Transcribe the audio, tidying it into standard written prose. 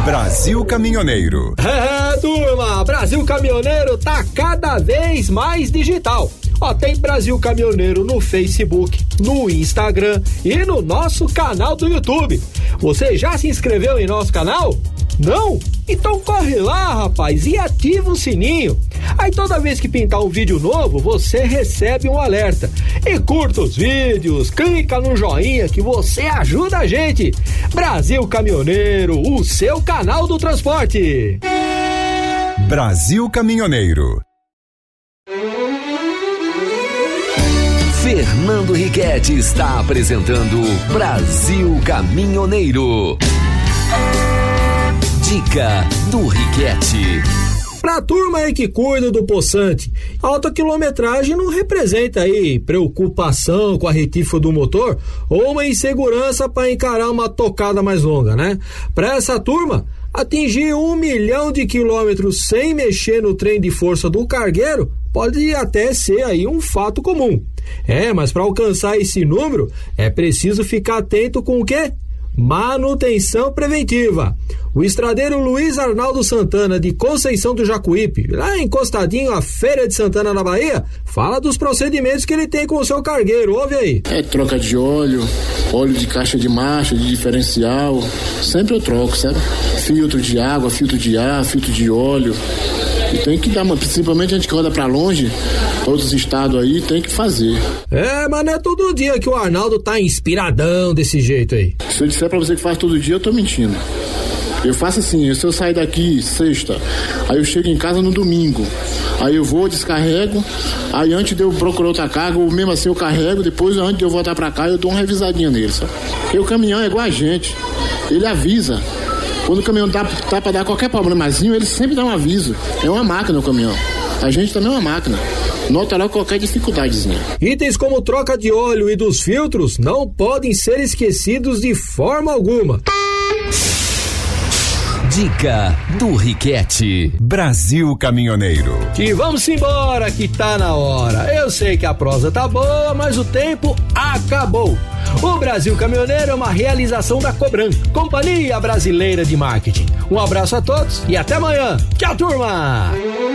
Brasil Caminhoneiro. Turma, Brasil Caminhoneiro tá cada vez mais digital. Tem Brasil Caminhoneiro no Facebook, no Instagram e no nosso canal do YouTube. Você já se inscreveu em nosso canal? Não? Então corre lá, rapaz, e ativa o sininho. Aí toda vez que pintar um vídeo novo, você recebe um alerta. E curta os vídeos, clica no joinha que você ajuda a gente. Brasil Caminhoneiro, o seu canal do transporte. Brasil Caminhoneiro. Fernando Riquetti está apresentando Brasil Caminhoneiro. Dica do Riquetti. Pra turma aí que cuida do poçante, alta quilometragem não representa aí preocupação com a retífica do motor ou uma insegurança para encarar uma tocada mais longa, né? Pra essa turma, atingir 1 milhão de quilômetros sem mexer no trem de força do cargueiro pode até ser aí um fato comum. Mas para alcançar esse número é preciso ficar atento com o quê? Manutenção preventiva. O estradeiro Luiz Arnaldo Santana de Conceição do Jacuípe, lá encostadinho à Feira de Santana na Bahia, fala dos procedimentos que ele tem com o seu cargueiro. Ouve aí. Troca de óleo de caixa de marcha, de diferencial, sempre eu troco, sabe? Filtro de água, filtro de ar, filtro de óleo. E tem que dar principalmente a gente que roda pra longe, outros estados aí, tem que fazer. Mas não é todo dia que o Arnaldo tá inspiradão desse jeito aí. Se eu disser pra você que faz todo dia, eu tô mentindo. Eu faço assim, se eu sair daqui sexta, aí eu chego em casa no domingo, aí eu vou, descarrego, aí antes de eu procurar outra carga, ou mesmo assim eu carrego, depois antes de eu voltar pra cá, eu dou uma revisadinha nele, sabe? Porque o caminhão é igual a gente, ele avisa. Quando o caminhão tá pra dar qualquer problemazinho, ele sempre dá um aviso. É uma máquina o caminhão. A gente também é uma máquina. Nota lá qualquer dificuldadezinha. Itens como troca de óleo e dos filtros não podem ser esquecidos de forma alguma. Dica do Riquetti. Brasil Caminhoneiro. E vamos embora que tá na hora. Eu sei que a prosa tá boa, mas o tempo acabou. O Brasil Caminhoneiro é uma realização da Cobran, Companhia Brasileira de Marketing. Um abraço a todos e até amanhã. Tchau, turma!